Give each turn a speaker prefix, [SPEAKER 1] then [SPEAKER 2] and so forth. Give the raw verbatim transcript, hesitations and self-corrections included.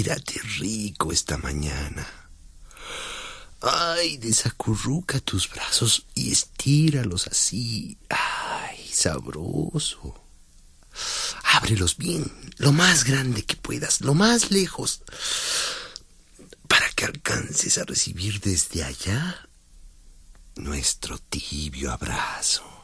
[SPEAKER 1] Mírate rico esta mañana. Ay, desacurruca tus brazos y estíralos así. Ay, sabroso. Ábrelos bien, lo más grande que puedas, lo más lejos, para que alcances a recibir desde allá nuestro tibio abrazo.